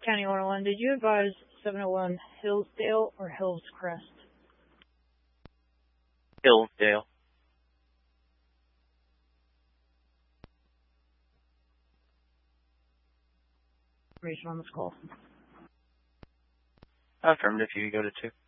County, Orland. Did you advise 701 Hillsdale or Hillscrest? Hillsdale. Information on this call. Affirmative, you go to 2.